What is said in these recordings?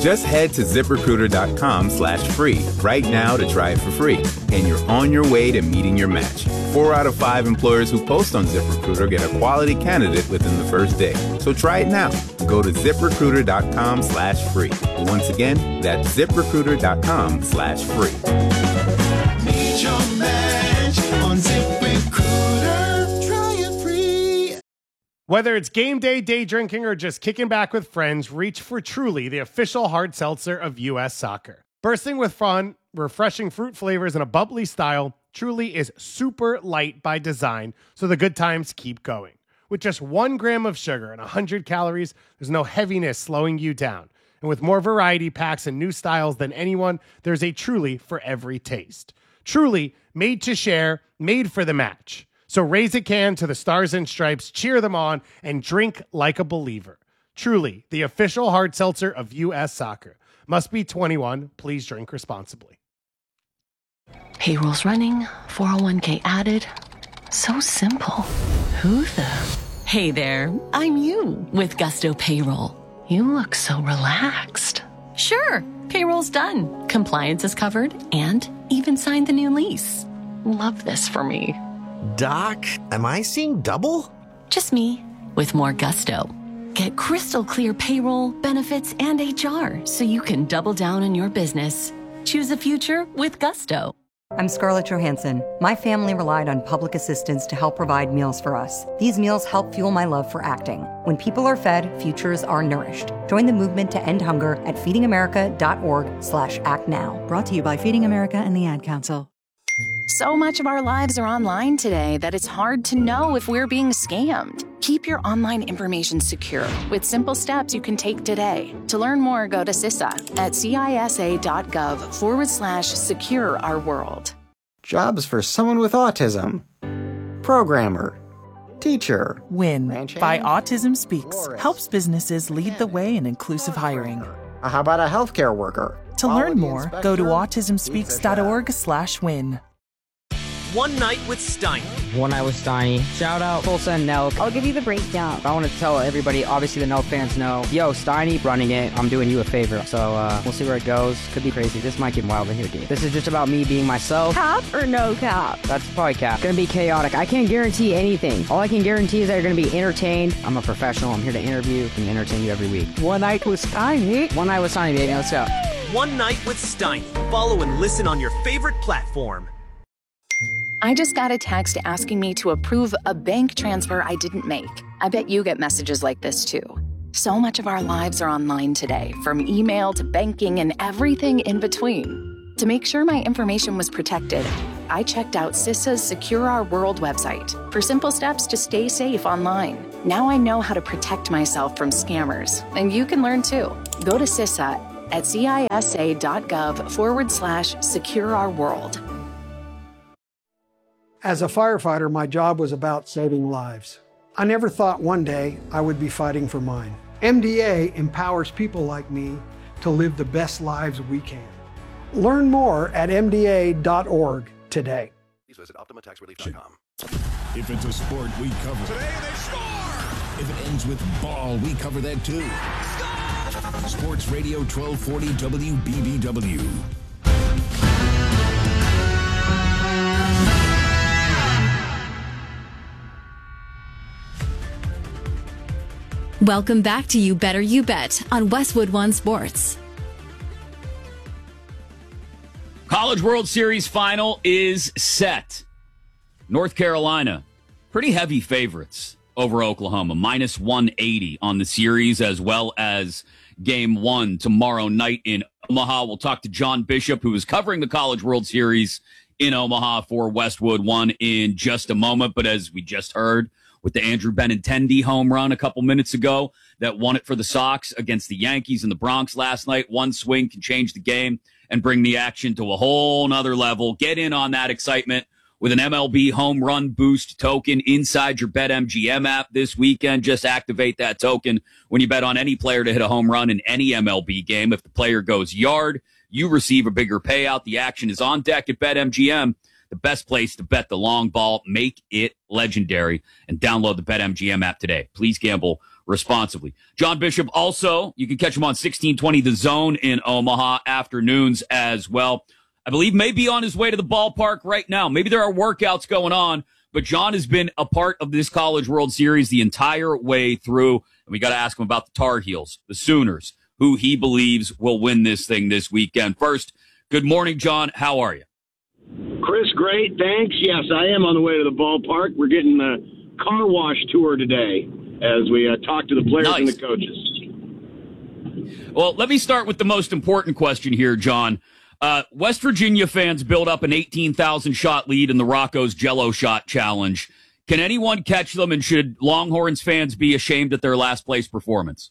Just head to ZipRecruiter.com/free right now to try it for free. And you're on your way to meeting your match. 4 out of 5 employers who post on ZipRecruiter get a quality candidate within the first day. So try it now. Go to ZipRecruiter.com/free. Once again, that's ZipRecruiter.com/free. Meet your match on ZipRecruiter. Try it free. Whether it's game day, day drinking, or just kicking back with friends, reach for Truly, the official hard seltzer of U.S. Soccer. Bursting with fun, refreshing fruit flavors, and a bubbly style, Truly is super light by design, so the good times keep going. With just 1 gram of sugar and 100 calories, there's no heaviness slowing you down. And with more variety packs and new styles than anyone, there's a Truly for every taste. Truly, made to share, made for the match. So raise a can to the Stars and Stripes, cheer them on, and drink like a believer. Truly, the official hard seltzer of U.S. Soccer. Must be 21. Please drink responsibly. Payroll's running, 401k added. So simple. Who the? Hey there, I'm you with Gusto Payroll. You look so relaxed. Sure, payroll's done. Compliance is covered and even signed the new lease. Love this for me. Doc, am I seeing double? Just me with more gusto. Get crystal clear payroll, benefits, and HR so you can double down on your business. Choose a future with Gusto. I'm Scarlett Johansson. My family relied on public assistance to help provide meals for us. These meals help fuel my love for acting. When people are fed, futures are nourished. Join the movement to end hunger at feedingamerica.org/actnow. Brought to you by Feeding America and the Ad Council. So much of our lives are online today that it's hard to know if we're being scammed. Keep your online information secure with simple steps you can take today. To learn more, go to CISA at cisa.gov/secure our world. Jobs for someone with autism. Programmer. Teacher. WIN by Autism Speaks helps businesses lead the way in inclusive hiring. How about a healthcare worker? To learn more, go to autismspeaks.org/win. One Night with Steiny. One Night with Steiny. Shout out Tulsa and Nelk. I'll give you the breakdown. I want to tell everybody, obviously the Nelk fans know, yo, Steiny running it, I'm doing you a favor. So we'll see where it goes. Could be crazy. This might get wild in here, dude. This is just about me being myself. Cap or no cap? That's probably cap. Gonna be chaotic. I can't guarantee anything. All I can guarantee is that you're gonna be entertained. I'm a professional. I'm here to interview and entertain you every week. One Night with Steiny. One Night with Steiny, baby. Let's go. One Night with Steiny. Follow and listen on your favorite platform. I just got a text asking me to approve a bank transfer I didn't make. I bet you get messages like this too. So much of our lives are online today, from email to banking and everything in between. To make sure my information was protected, I checked out CISA's Secure Our World website for simple steps to stay safe online. Now I know how to protect myself from scammers, and you can learn too. Go to CISA at cisa.gov/secure our world. As a firefighter, my job was about saving lives. I never thought one day I would be fighting for mine. MDA empowers people like me to live the best lives we can. Learn more at MDA.org today. Please visit OptimaTaxRelief.com. If it's a sport, we cover it. Today they score! If it ends with ball, we cover that too. Score! Sports Radio 1240 WBBW. Welcome back to You Better You Bet on Westwood One Sports. College World Series final is set. North Carolina, pretty heavy favorites over Oklahoma, minus 180 on the series, as well as game one tomorrow night in Omaha. We'll talk to John Bishop, who is covering the College World Series in Omaha for Westwood One in just a moment. But as we just heard, with the Andrew Benintendi home run a couple minutes ago that won it for the Sox against the Yankees in the Bronx last night. One swing can change the game and bring the action to a whole nother level. Get in on that excitement with an MLB home run boost token inside your BetMGM app this weekend. Just activate that token when you bet on any player to hit a home run in any MLB game. If the player goes yard, you receive a bigger payout. The action is on deck at BetMGM. The best place to bet the long ball. Make it legendary, and download the BetMGM app today. Please gamble responsibly. John Bishop also, you can catch him on 1620 The Zone in Omaha, afternoons as well. I believe maybe on his way to the ballpark right now. Maybe there are workouts going on, but John has been a part of this College World Series the entire way through. And we got to ask him about the Tar Heels, the Sooners, who he believes will win this thing this weekend. First, good morning, John. How are you? Chris, great. Thanks. Yes, I am on the way to the ballpark. We're getting the car wash tour today as we talk to the players and the coaches. Well, let me start with the most important question here, John. West Virginia fans built up an 18,000 shot lead in the Rocco's Jello Shot Challenge. Can anyone catch them, and should Longhorns fans be ashamed at their last place performance?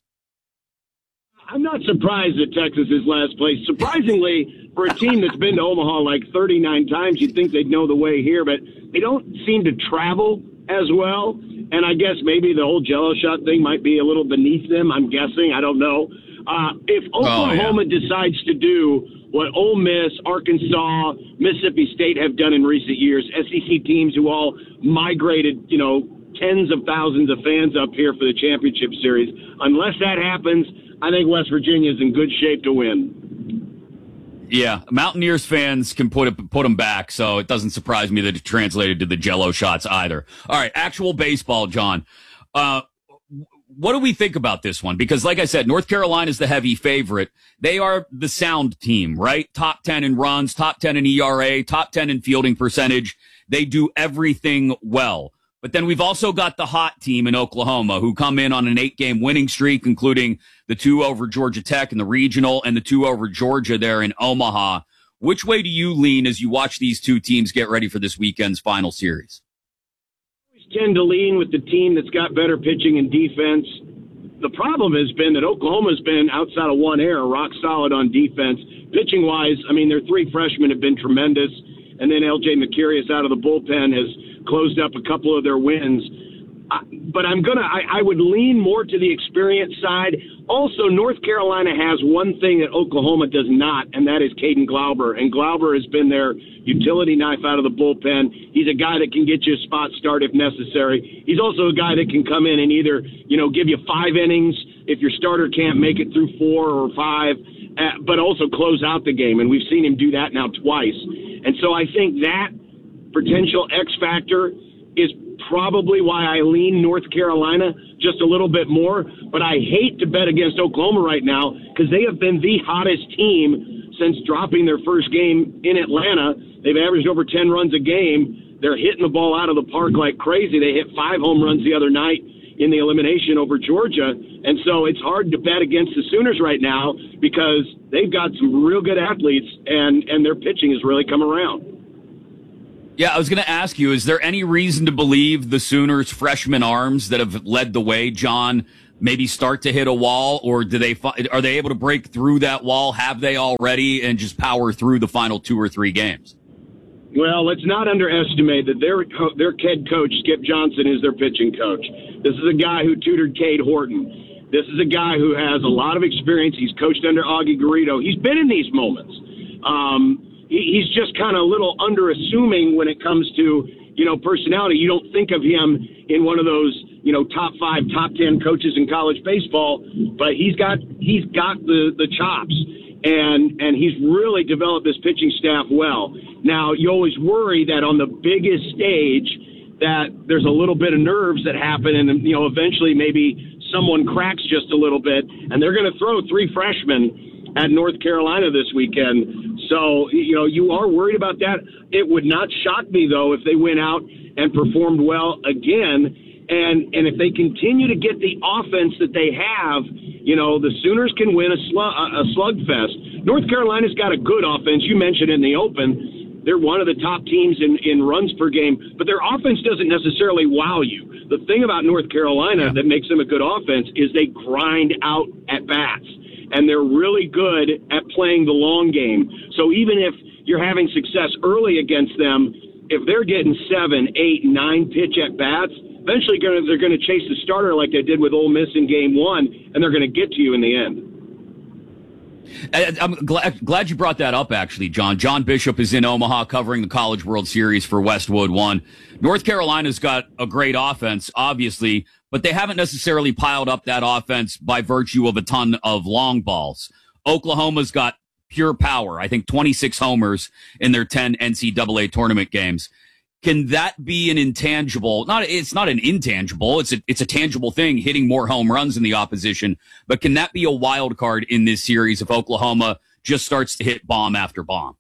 I'm not surprised that Texas is last place. Surprisingly, for a team that's been to Omaha like 39 times, you'd think they'd know the way here, but they don't seem to travel as well. And I guess maybe the whole Jello Shot thing might be a little beneath them. I'm guessing. I don't know. If Oklahoma decides to do what Ole Miss, Arkansas, Mississippi State have done in recent years, SEC teams who all migrated, tens of thousands of fans up here for the championship series, unless that happens, I think West Virginia is in good shape to win. Yeah, Mountaineers fans can put them back, so it doesn't surprise me that it translated to the Jello shots either. All right, actual baseball, John. What do we think about this one? Because, like I said, North Carolina is the heavy favorite. They are the sound team, right? Top 10 in runs, top 10 in ERA, top 10 in fielding percentage. They do everything well. But then we've also got the hot team in Oklahoma, who come in on an 8-game winning streak, including the 2 over Georgia Tech in the regional and the 2 over Georgia there in Omaha. Which way do you lean as you watch these two teams get ready for this weekend's final series? Tend to lean with the team that's got better pitching and defense. The problem has been that Oklahoma's been, outside of one error, rock solid on defense. Pitching-wise, I mean, their 3 freshmen have been tremendous, and then L.J. Mercurius out of the bullpen has closed up a couple of their wins. But I would lean more to the experience side. Also, North Carolina has one thing that Oklahoma does not, and that is Caden Glauber. And Glauber has been their utility knife out of the bullpen. He's a guy that can get you a spot start if necessary. He's also a guy that can come in and either, give you 5 innings if your starter can't make it through 4 or 5, but also close out the game. And we've seen him do that now twice. And so I think that potential X factor is probably why I lean North Carolina just a little bit more. But I hate to bet against Oklahoma right now because they have been the hottest team since dropping their first game in Atlanta. They've averaged over 10 runs a game. They're hitting the ball out of the park like crazy. They hit 5 home runs the other night in the elimination over Georgia. And so it's hard to bet against the Sooners right now because they've got some real good athletes and their pitching has really come around. Yeah, I was going to ask you, is there any reason to believe the Sooners' freshman arms that have led the way, John, maybe start to hit a wall, or are they able to break through that wall? Have they already, and just power through the final 2 or 3 games? Well, let's not underestimate that their head coach, Skip Johnson, is their pitching coach. This is a guy who tutored Cade Horton. This is a guy who has a lot of experience. He's coached under Augie Garrido. He's been in these moments. He's just kind of a little underassuming when it comes to, personality. You don't think of him in one of those, top 5, top 10 coaches in college baseball, but he's got the chops, and he's really developed this pitching staff well. Now, you always worry that on the biggest stage that there's a little bit of nerves that happen, and, eventually maybe someone cracks just a little bit, and they're going to throw 3 freshmen at North Carolina this weekend. So, you are worried about that. It would not shock me, though, if they went out and performed well again. And if they continue to get the offense that they have, the Sooners can win a slugfest. North Carolina's got a good offense. You mentioned in the open, they're one of the top teams in runs per game, but their offense doesn't necessarily wow you. The thing about North Carolina that makes them a good offense is they grind out at bats. And they're really good at playing the long game. So even if you're having success early against them, if they're getting 7, 8, 9 pitch at bats, eventually they're going to chase the starter like they did with Ole Miss in Game 1, and they're going to get to you in the end. I'm glad you brought that up, actually, John. John Bishop is in Omaha covering the College World Series for Westwood One. North Carolina's got a great offense, obviously, but they haven't necessarily piled up that offense by virtue of a ton of long balls. Oklahoma's got pure power. I think 26 homers in their 10 NCAA tournament games. Can that be an intangible? It's not an intangible. It's a tangible thing, hitting more home runs than the opposition. But can that be a wild card in this series if Oklahoma just starts to hit bomb after bomb?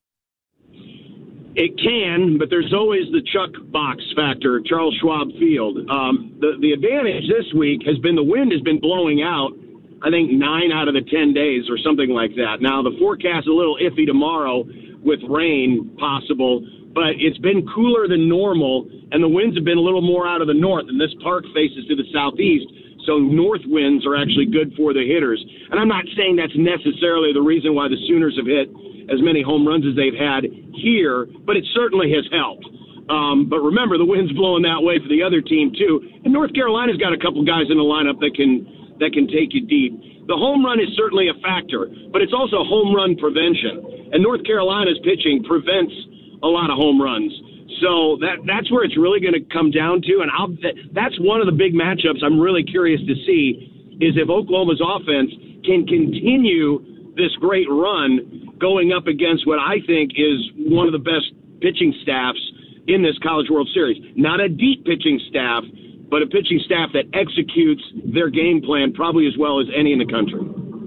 It can, but there's always the Chuck box factor, Charles Schwab Field. The advantage this week has been the wind has been blowing out, I think, 9 out of the 10 days or something like that. Now, the forecast is a little iffy tomorrow with rain possible, but it's been cooler than normal, and the winds have been a little more out of the north, and this park faces to the southeast, so north winds are actually good for the hitters. And I'm not saying that's necessarily the reason why the Sooners have hit as many home runs as they've had here, but it certainly has helped. But remember, the wind's blowing that way for the other team, too. And North Carolina's got a couple guys in the lineup that can take you deep. The home run is certainly a factor, but it's also home run prevention. And North Carolina's pitching prevents a lot of home runs. So that's where it's really going to come down to. And that's one of the big matchups I'm really curious to see is if Oklahoma's offense can continue this great run going up against what I think is one of the best pitching staffs in this College World Series. Not a deep pitching staff, but a pitching staff that executes their game plan probably as well as any in the country.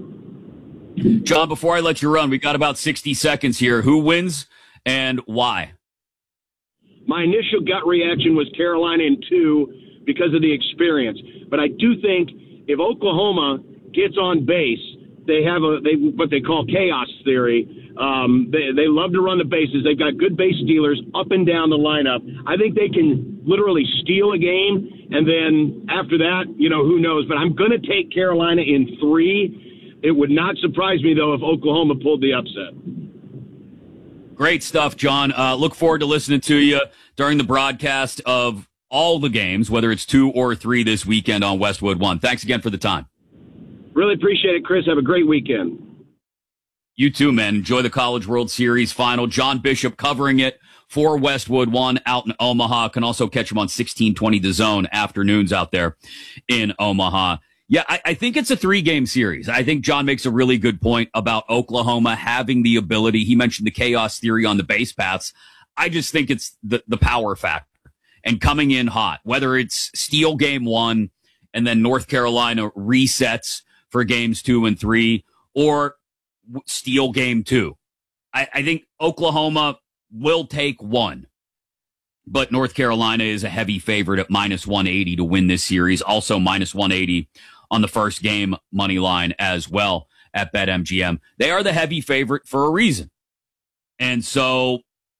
John, before I let you run, we got about 60 seconds here. Who wins and why? My initial gut reaction was Carolina in 2 because of the experience. But I do think if Oklahoma gets on base, they have what they call chaos theory. They love to run the bases. They've got good base stealers up and down the lineup. I think they can literally steal a game, and then after that, who knows. But I'm going to take Carolina in 3. It would not surprise me, though, if Oklahoma pulled the upset. Great stuff, John. Look forward to listening to you during the broadcast of all the games, whether it's 2 or 3 this weekend on Westwood One. Thanks again for the time. Really appreciate it, Chris. Have a great weekend. You too, man. Enjoy the College World Series final. John Bishop covering it for Westwood One out in Omaha. Can also catch him on 1620 The Zone afternoons out there in Omaha. Yeah, I think it's a 3-game series. I think John makes a really good point about Oklahoma having the ability. He mentioned the chaos theory on the base paths. I just think it's the power factor and coming in hot, whether it's steal game 1 and then North Carolina resets for games 2 and 3 or steal game 2. I think Oklahoma will take 1. But North Carolina is a heavy favorite at -180 to win this series. Also -180 on the first game money line as well at BetMGM. They are the heavy favorite for a reason. And so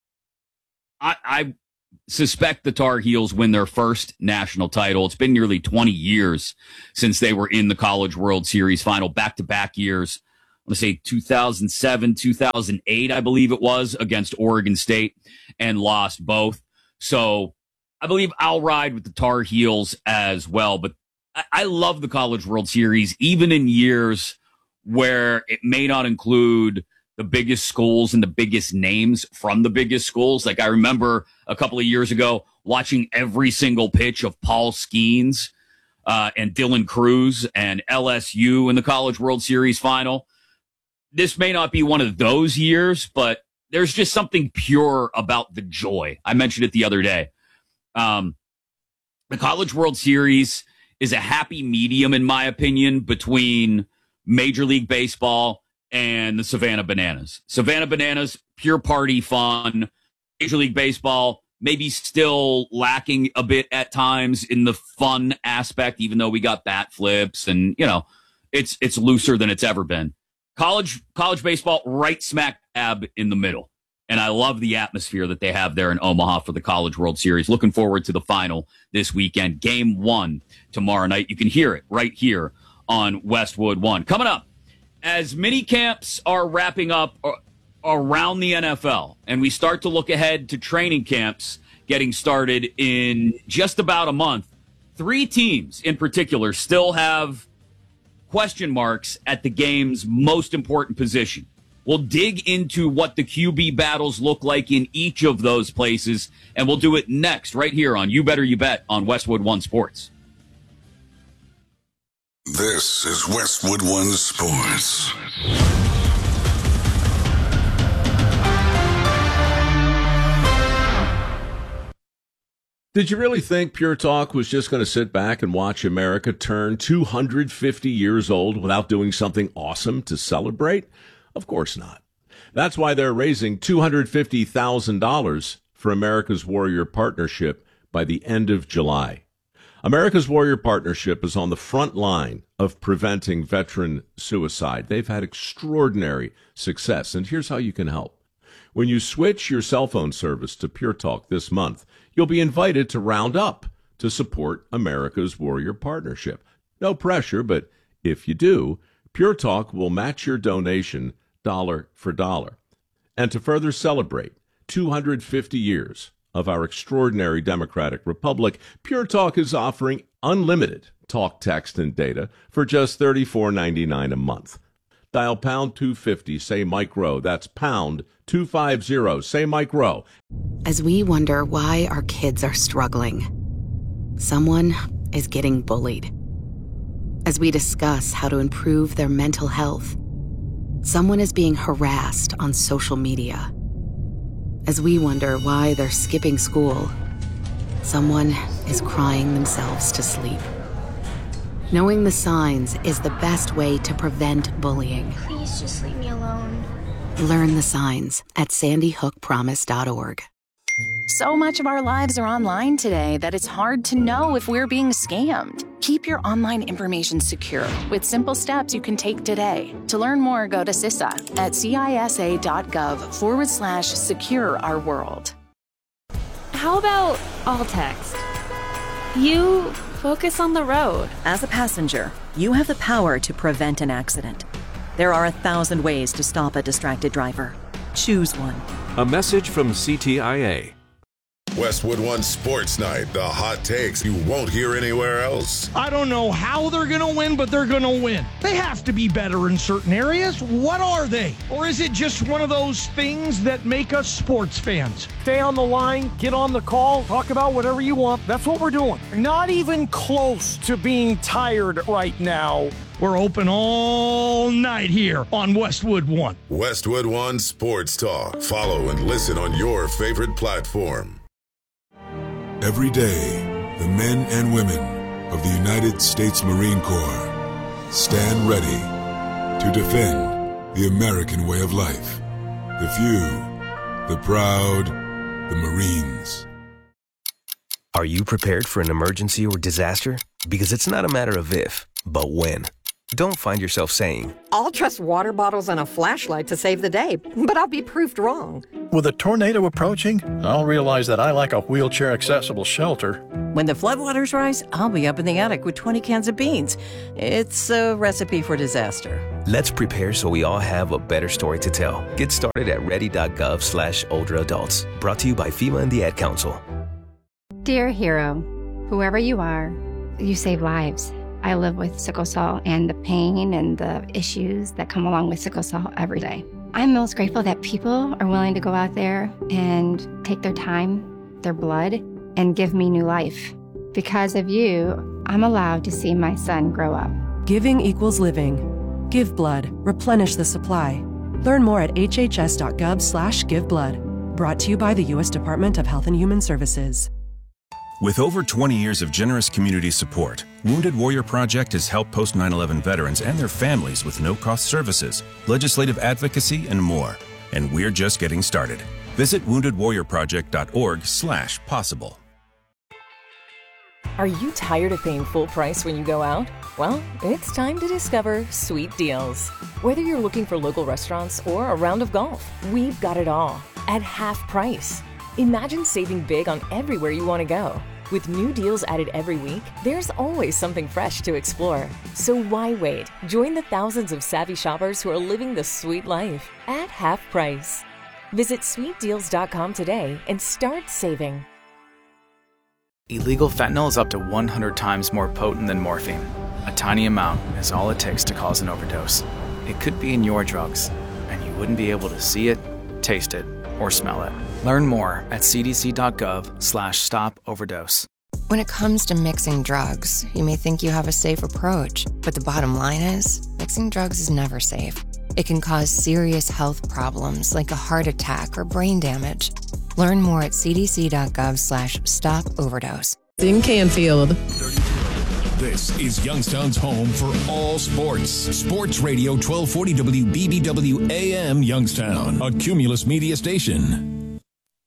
I suspect the Tar Heels win their first national title. It's been nearly 20 years since they were in the College World Series final, back-to-back years. Let's say 2007, 2008, I believe it was, against Oregon State, and lost both. So I believe I'll ride with the Tar Heels as well. But I love the College World Series, even in years where it may not include the biggest schools and the biggest names from the biggest schools. Like I remember a couple of years ago watching every single pitch of Paul Skeens and Dylan Cruz and LSU in the College World Series final. This may not be one of those years, but there's just something pure about the joy. I mentioned it the other day. The College World Series is a happy medium, in my opinion, between Major League Baseball and the Savannah Bananas. Savannah Bananas, pure party fun. Major League Baseball, maybe still lacking a bit at times in the fun aspect, even though we got bat flips and, it's looser than it's ever been. College baseball, right smack dab in the middle. And I love the atmosphere that they have there in Omaha for the College World Series. Looking forward to the final this weekend. Game 1 tomorrow night. You can hear it right here on Westwood One. Coming up, as mini camps are wrapping up around the NFL, and we start to look ahead to training camps getting started in just about a month, 3 teams in particular still have question marks at the game's most important position. We'll dig into what the QB battles look like in each of those places, and we'll do it next right here on You Better You Bet on Westwood One Sports. This is Westwood One Sports. Did you really think Pure Talk was just going to sit back and watch America turn 250 years old without doing something awesome to celebrate? Of course not. That's why they're raising $250,000 for America's Warrior Partnership by the end of July. America's Warrior Partnership is on the front line of preventing veteran suicide. They've had extraordinary success, and here's how you can help. When you switch your cell phone service to Pure Talk this month, you'll be invited to round up to support America's Warrior Partnership. No pressure, but if you do, Pure Talk will match your donation dollar for dollar. And to further celebrate 250 years of our extraordinary democratic republic, Pure Talk is offering unlimited talk, text, and data for just $34.99 a month. Dial pound 250, say Mike Rowe. That's pound 250, say Mike Rowe. As we wonder why our kids are struggling, someone is getting bullied. As we discuss how to improve their mental health, someone is being harassed on social media. As we wonder why they're skipping school, someone is crying themselves to sleep. Knowing the signs is the best way to prevent bullying. Please just leave me alone. Learn the signs at sandyhookpromise.org. So much of our lives are online today that it's hard to know if we're being scammed. Keep your online information secure with simple steps you can take today. To learn more, go to CISA at CISA.gov/secure our world. How about all text? You focus on the road. As a passenger, you have the power to prevent an accident. There are 1,000 ways to stop a distracted driver. Choose one. A message from CTIA. Westwood One Sports Night, the hot takes you won't hear anywhere else. I don't know how they're going to win, but they're going to win. They have to be better in certain areas. What are they? Or is it just one of those things that make us sports fans? Stay on the line, get on the call, talk about whatever you want. That's what we're doing. Not even close to being tired right now. We're open all night here on Westwood One. Westwood One Sports Talk. Follow and listen on your favorite platform. Every day, the men and women of the United States Marine Corps stand ready to defend the American way of life. The few, the proud, the Marines. Are you prepared for an emergency or disaster? Because it's not a matter of if, but when. Don't find yourself saying, I'll trust water bottles and a flashlight to save the day, but I'll be proved wrong. With a tornado approaching, I'll realize that I like a wheelchair-accessible shelter. When the floodwaters rise, I'll be up in the attic with 20 cans of beans. It's a recipe for disaster. Let's prepare so we all have a better story to tell. Get started at ready.gov/older adults. Brought to you by FEMA and the Ad Council. Dear hero, whoever you are, you save lives. I live with sickle cell and the pain and the issues that come along with sickle cell every day. I'm most grateful that people are willing to go out there and take their time, their blood, and give me new life. Because of you, I'm allowed to see my son grow up. Giving equals living. Give blood. Replenish the supply. Learn more at hhs.gov/giveblood. Brought to you by the U.S. Department of Health and Human Services. With over 20 years of generous community support, Wounded Warrior Project has helped post-9/11 veterans and their families with no-cost services, legislative advocacy, and more. And we're just getting started. Visit woundedwarriorproject.org/possible. Are you tired of paying full price when you go out? Well, it's time to discover Sweet Deals. Whether you're looking for local restaurants or a round of golf, we've got it all at half price. Imagine saving big on everywhere you want to go. With new deals added every week, there's always something fresh to explore. So why wait? Join the thousands of savvy shoppers who are living the sweet life at half price. Visit sweetdeals.com today and start saving. Illegal fentanyl is up to 100 times more potent than morphine. A tiny amount is all it takes to cause an overdose. It could be in your drugs, and you wouldn't be able to see it, taste it, or smell it. Learn more at cdc.gov/stop overdose. When it comes to mixing drugs, you may think you have a safe approach, but the bottom line is, mixing drugs is never safe. It can cause serious health problems like a heart attack or brain damage. Learn more at cdc.gov/stop-overdose. In Canfield. This is Youngstown's home for all sports. Sports Radio 1240 WBBW AM Youngstown, a Cumulus media station.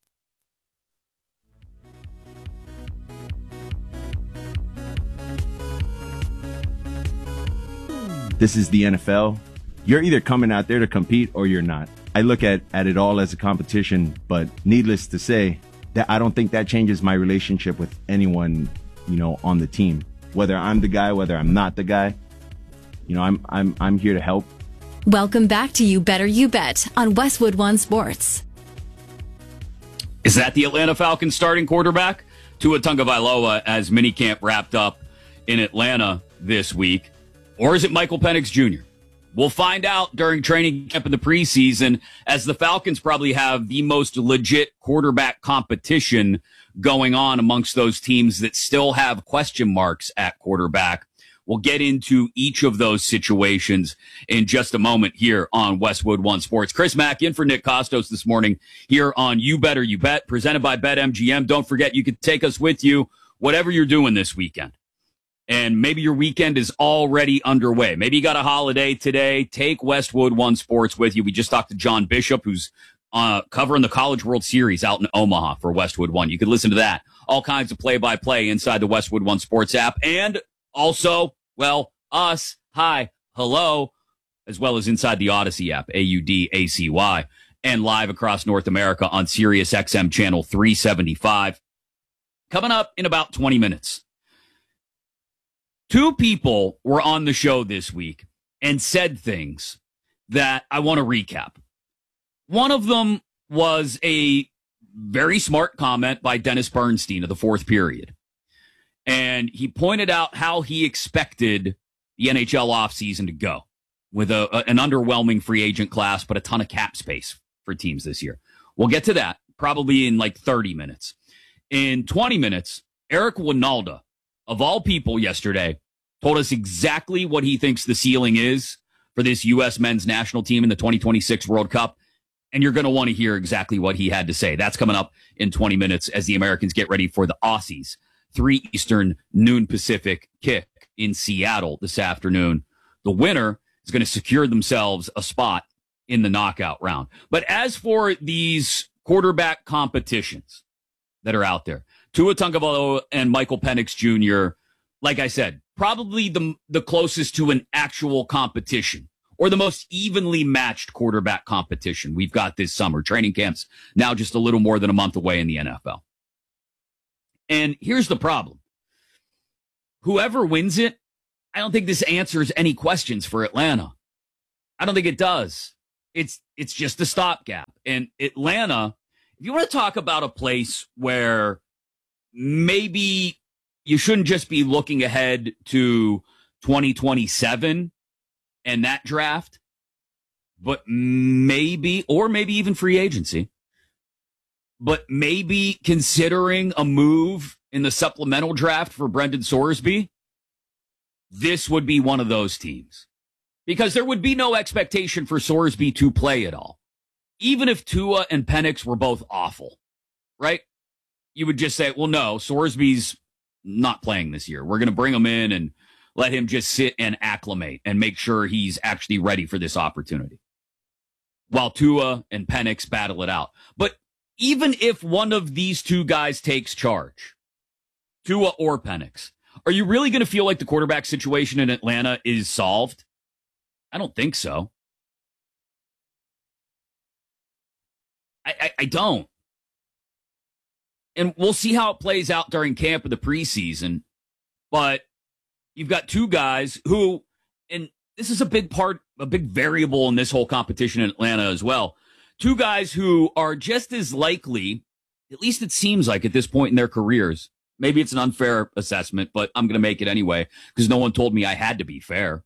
This is the NFL. You're either coming out there to compete or you're not. I look at it all as a competition, but needless to say, that I don't think that changes my relationship with anyone, on the team. Whether I'm the guy, whether I'm not the guy, I'm here to help. Welcome back to You Better You Bet on Westwood One Sports. Is that the Atlanta Falcons starting quarterback? Tua Tagovailoa as minicamp wrapped up in Atlanta this week. Or is it Michael Penix Jr.? We'll find out during training camp in the preseason, as the Falcons probably have the most legit quarterback competition going on amongst those teams that still have question marks at quarterback. We'll get into each of those situations in just a moment here on Westwood One Sports. Chris Mack in for Nick Costos this morning here on You Better You Bet, presented by BetMGM. Don't forget, you can take us with you whatever you're doing this weekend. And maybe your weekend is already underway. Maybe you got a holiday today. Take Westwood One Sports with you. We just talked to John Bishop, who's covering the College World Series out in Omaha for Westwood One. You can listen to that. All kinds of play-by-play inside the Westwood One Sports app. And also, us, hi, hello, as well as inside the Odyssey app, AUDACY, and live across North America on Sirius XM channel 375. Coming up in about 20 minutes. Two people were on the show this week and said things that I want to recap. One of them was a very smart comment by Dennis Bernstein of the fourth period. And he pointed out how he expected the NHL offseason to go with an underwhelming free agent class, but a ton of cap space for teams this year. We'll get to that probably in like 30 minutes. In 20 minutes, Eric Wynalda, of all people yesterday, told us exactly what he thinks the ceiling is for this U.S. men's national team in the 2026 World Cup. And you're going to want to hear exactly what he had to say. That's coming up in 20 minutes as the Americans get ready for the Aussies. 3 Eastern, noon Pacific kick in Seattle this afternoon. The winner is going to secure themselves a spot in the knockout round. But as for these quarterback competitions that are out there, Tua Tagovailoa and Michael Penix Jr., like I said, probably the closest to an actual competition or the most evenly matched quarterback competition we've got this summer. Training camps now just a little more than a month away in the NFL. And here's the problem. Whoever wins it, I don't think this answers any questions for Atlanta. I don't think it does. It's just a stopgap. And Atlanta, if you want to talk about a place where maybe you shouldn't just be looking ahead to 2027 and that draft, but maybe even free agency, but maybe considering a move in the supplemental draft for Brendan Sorsby, this would be one of those teams. Because there would be no expectation for Sorsby to play at all. Even if Tua and Penix were both awful, right? You would just say, well, no, Sorsby's not playing this year. We're going to bring him in and let him just sit and acclimate and make sure he's actually ready for this opportunity. While Tua and Penix battle it out. But even if one of these two guys takes charge, Tua or Penix, are you really going to feel like the quarterback situation in Atlanta is solved? I don't think so. I don't. And we'll see how it plays out during camp of the preseason. But you've got two guys who, and this is a big variable in this whole competition in Atlanta as well. Two guys who are just as likely, at least it seems like at this point in their careers. Maybe it's an unfair assessment, but I'm going to make it anyway because no one told me I had to be fair.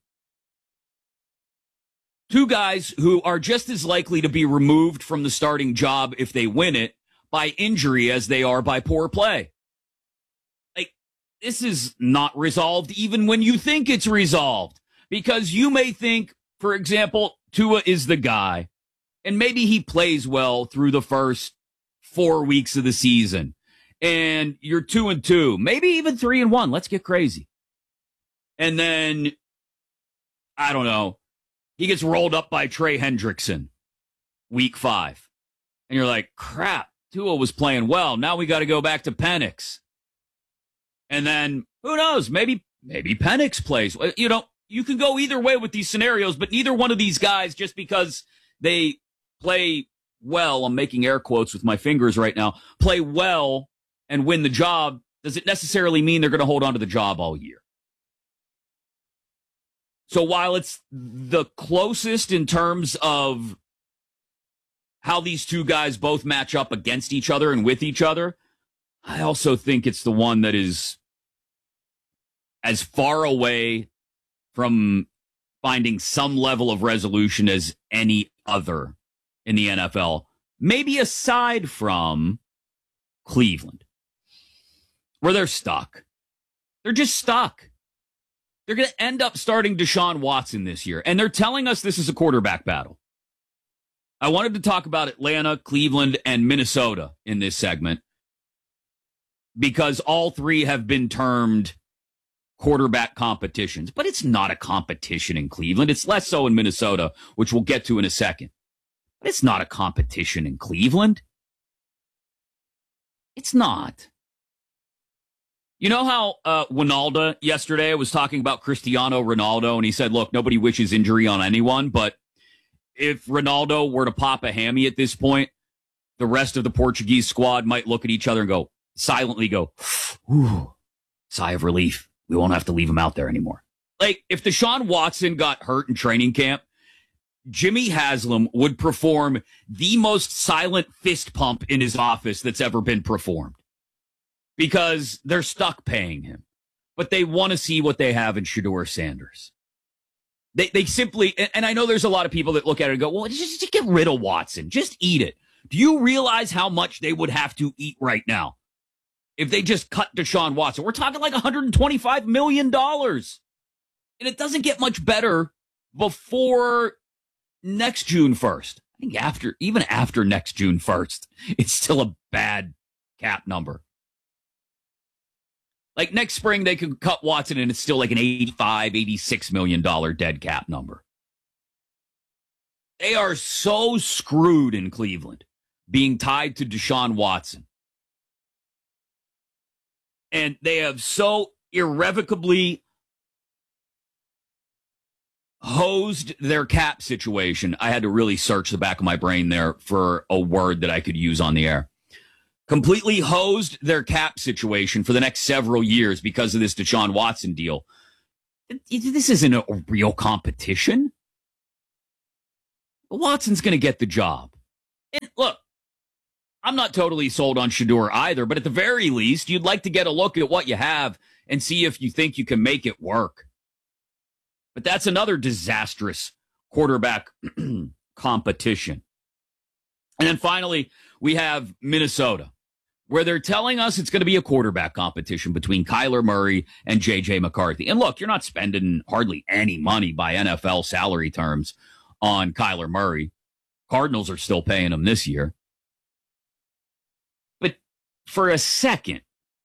Two guys who are just as likely to be removed from the starting job if they win it by injury as they are by poor play. Like, this is not resolved even when you think it's resolved. Because you may think, for example, Tua is the guy, and maybe he plays well through the first 4 weeks of the season, and you're 2-2, maybe even 3-1. Let's get crazy. And then, I don't know, he gets rolled up by Trey Hendrickson week 5. And you're like, crap, Tua was playing well. Now we got to go back to Penix. And then, who knows, maybe Penix plays. You know, you can go either way with these scenarios, but neither one of these guys, just because they play well, I'm making air quotes with my fingers right now, play well and win the job, does it necessarily mean they're going to hold on to the job all year? So while it's the closest in terms of how these two guys both match up against each other and with each other, I also think it's the one that is as far away from finding some level of resolution as any other in the NFL, maybe aside from Cleveland, where they're stuck. They're just stuck. They're going to end up starting Deshaun Watson this year, and they're telling us this is a quarterback battle. I wanted to talk about Atlanta, Cleveland, and Minnesota in this segment because all three have been termed quarterback competitions, but it's not a competition in Cleveland. It's less so in Minnesota, which we'll get to in a second. But it's not a competition in Cleveland. It's not. You know how Ronaldo yesterday was talking about Cristiano Ronaldo, and he said, look, nobody wishes injury on anyone, but if Ronaldo were to pop a hammy at this point, the rest of the Portuguese squad might look at each other and go, silently go, whew, sigh of relief. We won't have to leave him out there anymore. Like, if Deshaun Watson got hurt in training camp, Jimmy Haslam would perform the most silent fist pump in his office that's ever been performed because they're stuck paying him. But they want to see what they have in Shedeur Sanders. They simply, and I know there's a lot of people that look at it and go, well, just get rid of Watson. Just eat it. Do you realize how much they would have to eat right now if they just cut Deshaun Watson? We're talking like $125 million. And it doesn't get much better before next June 1st. I think even after next June 1st, it's still a bad cap number. Like next spring, they could cut Watson and it's still like an $85, $86 million dead cap number. They are so screwed in Cleveland being tied to Deshaun Watson. And they have so irrevocably hosed their cap situation. I had to really search the back of my brain there for a word that I could use on the air. Completely hosed their cap situation for the next several years because of this Deshaun Watson deal. This isn't a real competition. Watson's going to get the job. And look, I'm not totally sold on Shedeur either, but at the very least, you'd like to get a look at what you have and see if you think you can make it work. But that's another disastrous quarterback competition. And then finally, we have Minnesota, where they're telling us it's going to be a quarterback competition between Kyler Murray and J.J. McCarthy. And look, you're not spending hardly any money by NFL salary terms on Kyler Murray. Cardinals are still paying him this year. But for a second,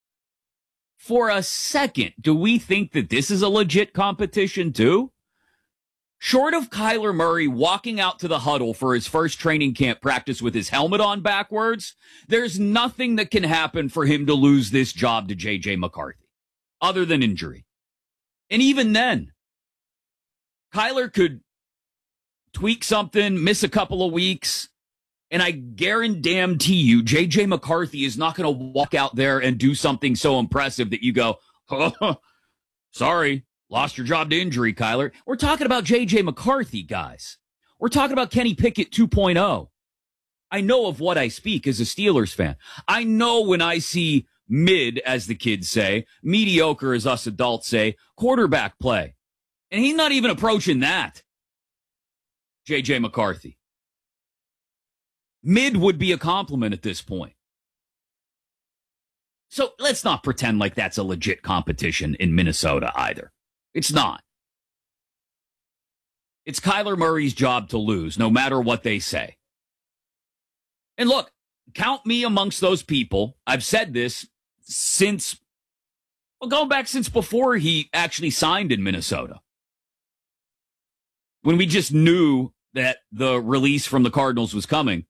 do we think that this is a legit competition too? Short of Kyler Murray walking out to the huddle for his first training camp practice with his helmet on backwards, there's nothing that can happen for him to lose this job to J.J. McCarthy, other than injury. And even then, Kyler could tweak something, miss a couple of weeks, and I guarantee you, J.J. McCarthy is not going to walk out there and do something so impressive that you go, oh, sorry. Lost your job to injury, Kyler. We're talking about J.J. McCarthy, guys. We're talking about Kenny Pickett 2.0. I know of what I speak as a Steelers fan. I know when I see mid, as the kids say, mediocre, as us adults say, quarterback play. And he's not even approaching that, J.J. McCarthy. Mid would be a compliment at this point. So let's not pretend like that's a legit competition in Minnesota either. It's not. It's Kyler Murray's job to lose, no matter what they say. And look, count me amongst those people. I've said this since, well, going back since before he actually signed in Minnesota. When we just knew that the release from the Cardinals was coming.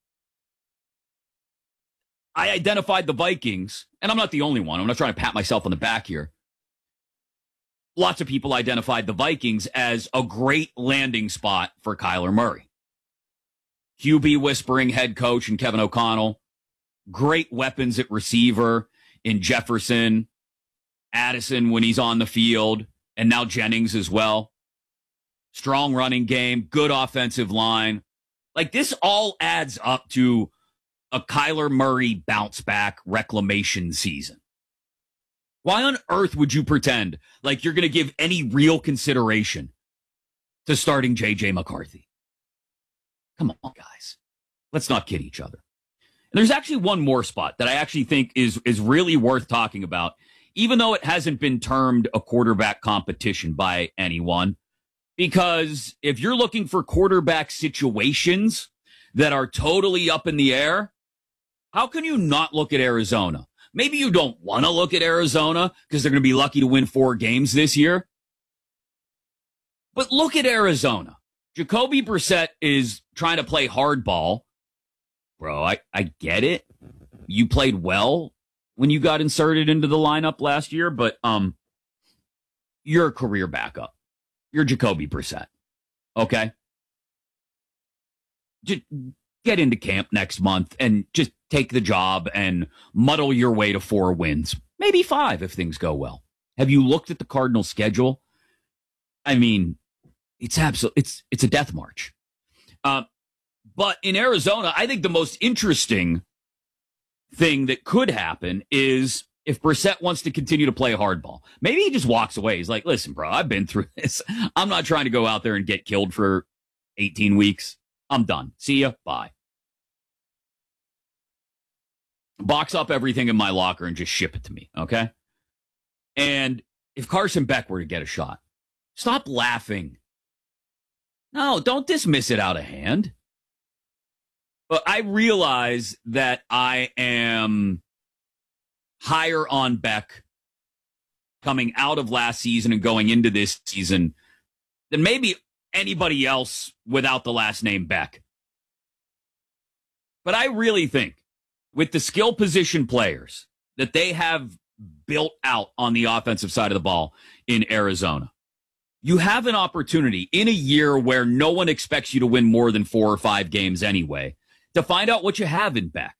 I identified the Vikings, and I'm not the only one. I'm not trying to pat myself on the back here. Lots of people identified the Vikings as a great landing spot for Kyler Murray. QB whispering head coach and Kevin O'Connell. Great weapons at receiver in Jefferson, Addison when he's on the field, and now Jennings as well. Strong running game, good offensive line. Like, this all adds up to a Kyler Murray bounce back reclamation season. Why on earth would you pretend like you're going to give any real consideration to starting J.J. McCarthy? Come on, guys. Let's not kid each other. And there's actually one more spot that I actually think is really worth talking about, even though it hasn't been termed a quarterback competition by anyone. Because if you're looking for quarterback situations that are totally up in the air, how can you not look at Arizona? Maybe you don't want to look at Arizona because they're going to be lucky to win 4 games this year. But look at Arizona. Jacoby Brissett is trying to play hardball. Bro, I get it. You played well when you got inserted into the lineup last year, but you're a career backup. You're Jacoby Brissett. Okay? Just get into camp next month and just take the job and muddle your way to 4 wins. Maybe 5 if things go well. Have you looked at the Cardinals' schedule? I mean, it's a death march. But in Arizona, I think the most interesting thing that could happen is if Brissett wants to continue to play hardball. Maybe he just walks away. He's like, listen, bro, I've been through this. I'm not trying to go out there and get killed for 18 weeks. I'm done. See ya. Bye. Box up everything in my locker and just ship it to me, okay? And if Carson Beck were to get a shot, stop laughing. No, don't dismiss it out of hand. But I realize that I am higher on Beck coming out of last season and going into this season than maybe anybody else without the last name Beck. But I really think with the skill position players that they have built out on the offensive side of the ball in Arizona, you have an opportunity in a year where no one expects you to win more than 4 or 5 games anyway to find out what you have in Beck.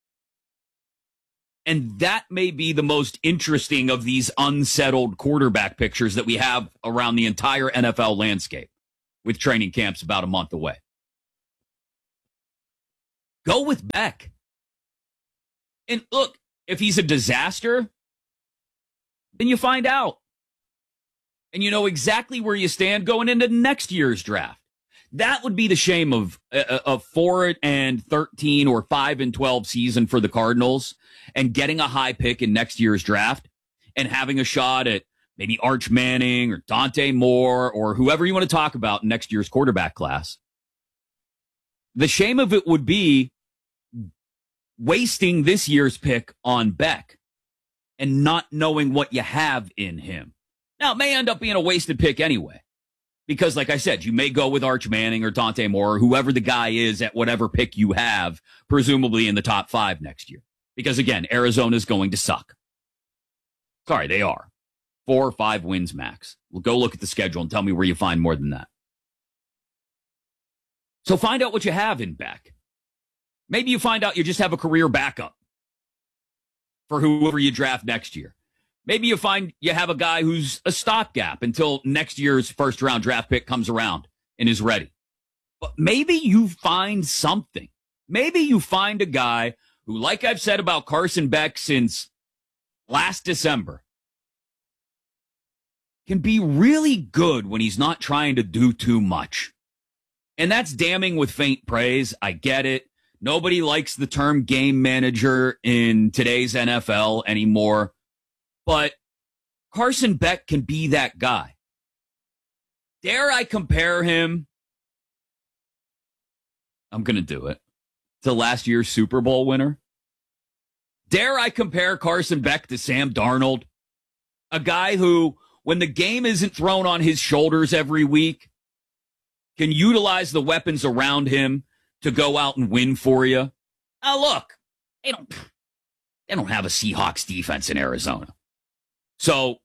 And that may be the most interesting of these unsettled quarterback pictures that we have around the entire NFL landscape, with training camps about a month away. Go with Beck. And look, if he's a disaster, then you find out. And you know exactly where you stand going into next year's draft. That would be the shame of a 4-13 or 5-12 season for the Cardinals and getting a high pick in next year's draft and having a shot at maybe Arch Manning or Dante Moore or whoever you want to talk about in next year's quarterback class. The shame of it would be wasting this year's pick on Beck and not knowing what you have in him. Now, it may end up being a wasted pick anyway. Because, like I said, you may go with Arch Manning or Dante Moore or whoever the guy is at whatever pick you have, presumably in the top 5 next year. Because, again, Arizona's going to suck. Sorry, they are. 4 or 5 wins max. Well, go look at the schedule and tell me where you find more than that. So find out what you have in Beck. Maybe you find out you just have a career backup for whoever you draft next year. Maybe you find you have a guy who's a stopgap until next year's first-round draft pick comes around and is ready. But maybe you find something. Maybe you find a guy who, like I've said about Carson Beck since last December, can be really good when he's not trying to do too much. And that's damning with faint praise. I get it. Nobody likes the term game manager in today's NFL anymore, but Carson Beck can be that guy. Dare I compare him? I'm going to do it. To last year's Super Bowl winner. Dare I compare Carson Beck to Sam Darnold? A guy who, when the game isn't thrown on his shoulders every week, can utilize the weapons around him to go out and win for you. Look, they don't have a Seahawks defense in Arizona. So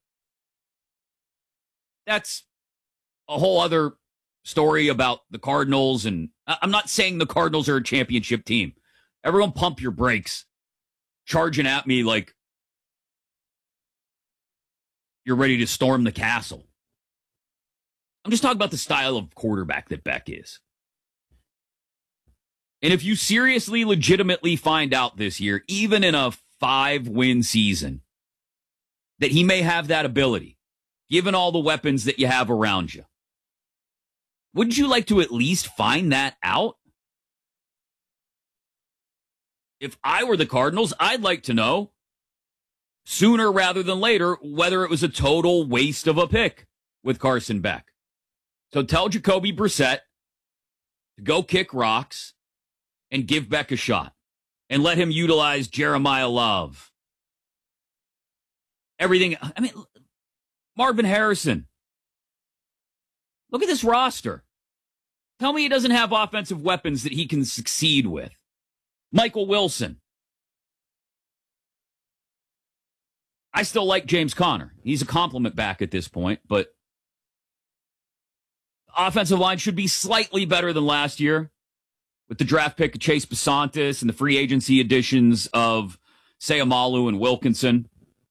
that's a whole other story about the Cardinals. And I'm not saying the Cardinals are a championship team. Everyone pump your brakes. Charging at me like you're ready to storm the castle. I'm just talking about the style of quarterback that Beck is. And if you seriously, legitimately find out this year, even in a 5-win season, that he may have that ability, given all the weapons that you have around you, wouldn't you like to at least find that out? If I were the Cardinals, I'd like to know sooner rather than later whether it was a total waste of a pick with Carson Beck. So tell Jacoby Brissett to go kick rocks and give Beck a shot and let him utilize Jeremiah Love. Everything. I mean, Marvin Harrison. Look at this roster. Tell me he doesn't have offensive weapons that he can succeed with. Michael Wilson. I still like James Conner. He's a compliment back at this point, but offensive line should be slightly better than last year with the draft pick of Chase Besantis and the free agency additions of Sayamalu and Wilkinson.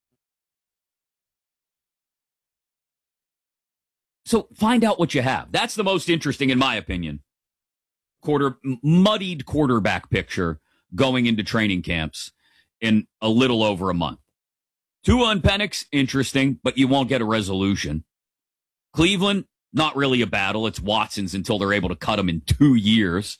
So find out what you have. That's the most interesting, in my opinion, muddied quarterback picture going into training camps in a little over a month. Tua and Penix, interesting, but you won't get a resolution. Cleveland, not really a battle. It's Watson's until they're able to cut him in 2 years.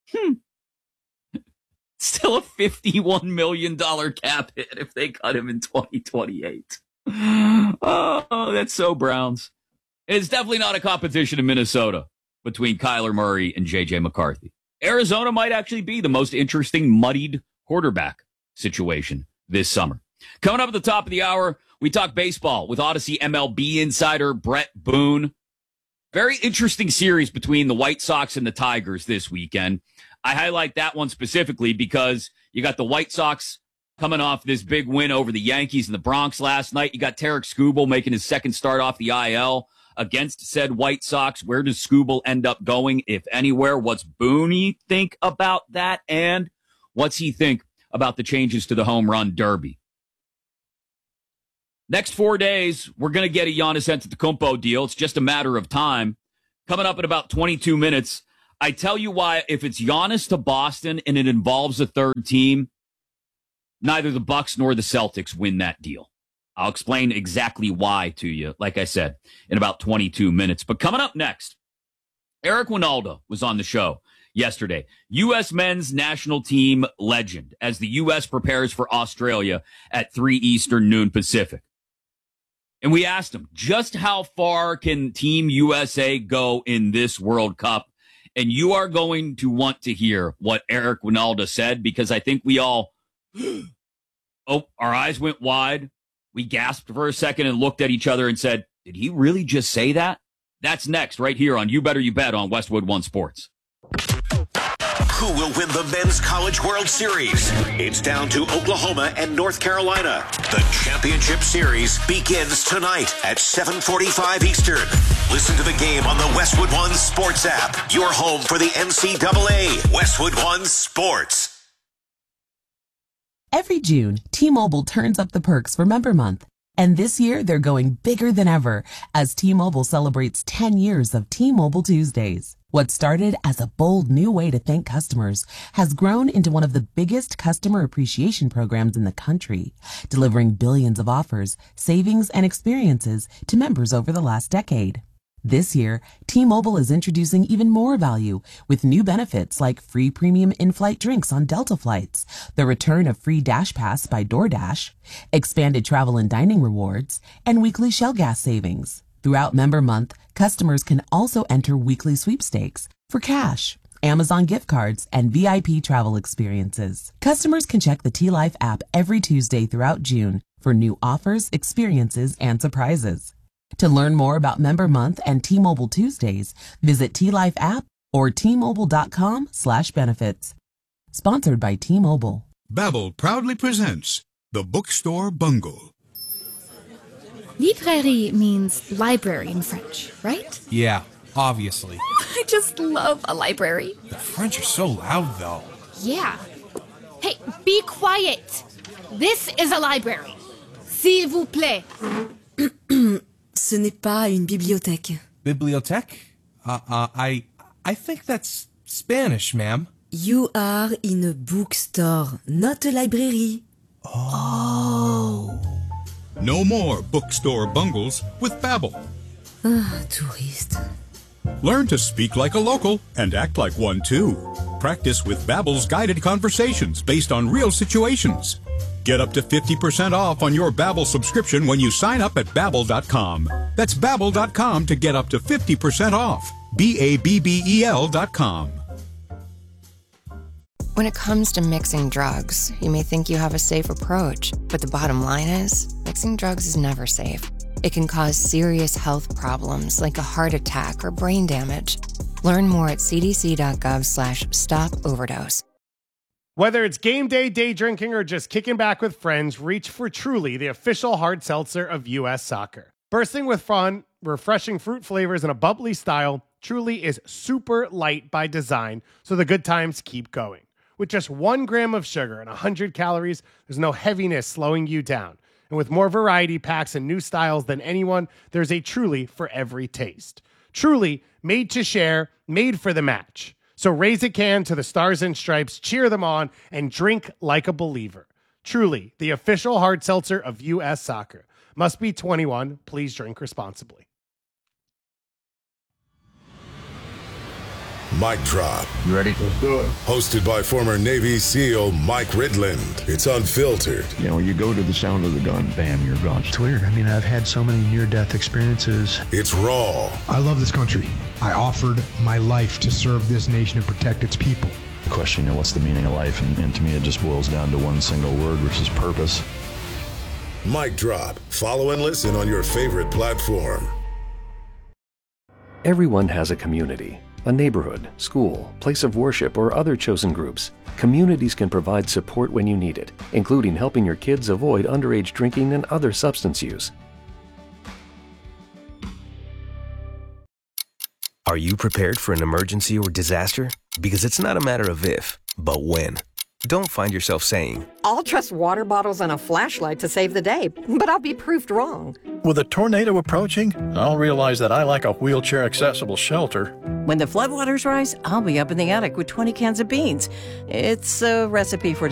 Still a $51 million cap hit if they cut him in 2028. Oh, that's so Browns. It's definitely not a competition in Minnesota between Kyler Murray and J.J. McCarthy. Arizona might actually be the most interesting muddied quarterback situation this summer. Coming up at the top of the hour, we talk baseball with Odyssey MLB insider Brett Boone. Very interesting series between the White Sox and the Tigers this weekend. I highlight that one specifically because you got the White Sox coming off this big win over the Yankees in the Bronx last night. You got Tarek Skubal making his second start off the IL against said White Sox. Where does Skubal end up going, if anywhere? What's Boone think about that? And what's he think about the changes to the home run derby? Next 4 days, we're going to get a Giannis Antetokounmpo deal. It's just a matter of time. Coming up in about 22 minutes, I tell you why, if it's Giannis to Boston and it involves a third team, neither the Bucks nor the Celtics win that deal. I'll explain exactly why to you, like I said, in about 22 minutes. But coming up next, Eric Wynalda was on the show yesterday. U.S. men's national team legend as the U.S. prepares for Australia at 3 Eastern, noon Pacific. And we asked him, just how far can Team USA go in this World Cup? And you are going to want to hear what Eric Wynalda said, because I think we all, our eyes went wide. We gasped for a second and looked at each other and said, did he really just say that? That's next, right here on You Better You Bet on Westwood One Sports. Who will win the Men's College World Series? It's down to Oklahoma and North Carolina. The championship series begins tonight at 7:45 Eastern. Listen to the game on the Westwood One Sports app. Your home for the NCAA. Westwood One Sports. Every June, T-Mobile turns up the perks for Member Month. And this year, they're going bigger than ever as T-Mobile celebrates 10 years of T-Mobile Tuesdays. What started as a bold new way to thank customers has grown into one of the biggest customer appreciation programs in the country, delivering billions of offers, savings, and experiences to members over the last decade. This year, T-Mobile is introducing even more value with new benefits like free premium in-flight drinks on Delta flights, the return of free Dash Pass by DoorDash, expanded travel and dining rewards, and weekly Shell gas savings. Throughout Member Month, customers can also enter weekly sweepstakes for cash, Amazon gift cards, and VIP travel experiences. Customers can check the T-Life app every Tuesday throughout June for new offers, experiences, and surprises. To learn more about Member Month and T-Mobile Tuesdays, visit T-Life app or T-Mobile.com/benefits. Sponsored by T-Mobile. Babbel proudly presents The Bookstore Bungle. Librairie means library in French, right? Yeah, obviously. I just love a library. The French are so loud, though. Yeah. Hey, be quiet. This is a library. S'il vous plaît. Ce n'est pas une bibliothèque. Bibliothèque? I think that's Spanish, ma'am. You are in a bookstore, not a library. Oh. No more bookstore bungles with Babbel. Touriste. Learn to speak like a local and act like one too. Practice with Babbel's guided conversations based on real situations. Get up to 50% off on your Babbel subscription when you sign up at Babbel.com. That's Babbel.com to get up to 50% off. Babbel.com. When it comes to mixing drugs, you may think you have a safe approach, but the bottom line is, mixing drugs is never safe. It can cause serious health problems like a heart attack or brain damage. Learn more at cdc.gov/stop-overdose. Whether it's game day, day drinking, or just kicking back with friends, reach for Truly, the official hard seltzer of U.S. Soccer. Bursting with fun, refreshing fruit flavors, and a bubbly style, Truly is super light by design, so the good times keep going. With just 1 gram of sugar and 100 calories, there's no heaviness slowing you down. And with more variety packs and new styles than anyone, there's a Truly for every taste. Truly, made to share, made for the match. So raise a can to the Stars and Stripes, cheer them on, and drink like a believer. Truly, the official hard seltzer of U.S. Soccer. Must be 21. Please drink responsibly. Mic Drop. You ready? Let's do it. Hosted by former Navy SEAL Mike Ridland. It's unfiltered. You know, you go to the sound of the gun, bam, you're gone. It's weird. I mean, I've had so many near-death experiences. It's raw. I love this country. I offered my life to serve this nation and protect its people. The question, you know, what's the meaning of life? And to me, it just boils down to one single word, which is purpose. Mic Drop. Follow and listen on your favorite platform. Everyone has a community. A neighborhood, school, place of worship, or other chosen groups. Communities can provide support when you need it, including helping your kids avoid underage drinking and other substance use. Are you prepared for an emergency or disaster? Because it's not a matter of if, but when. Don't find yourself saying, I'll trust water bottles and a flashlight to save the day, but I'll be proved wrong. With a tornado approaching, I'll realize that I like a wheelchair-accessible shelter. When the floodwaters rise, I'll be up in the attic with 20 cans of beans. It's a recipe for